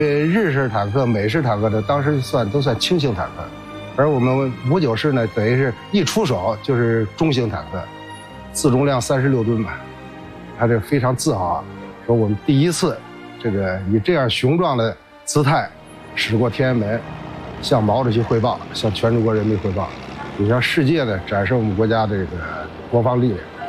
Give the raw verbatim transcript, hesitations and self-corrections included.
呃，日式坦克、美式坦克的当时算都算轻型坦克，而我们五九式呢，等于是一出手就是中型坦克，自重量三十六吨吧。他这非常自豪，说我们第一次这个以这样雄壮的姿态驶过天安门，向毛主席汇报，向全中国人民汇报，也向世界呢展示我们国家这个国防力量。